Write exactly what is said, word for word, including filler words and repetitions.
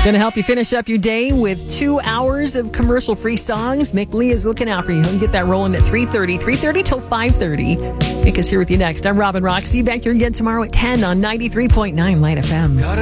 Going to help you finish up your day with two hours of commercial-free songs. Mick Lee is looking out for you. He'll get that rolling at three thirty, three thirty till five thirty. Mick is here with you next. I'm Robin Roxy. Back here again tomorrow at ten on ninety-three point nine Light F M.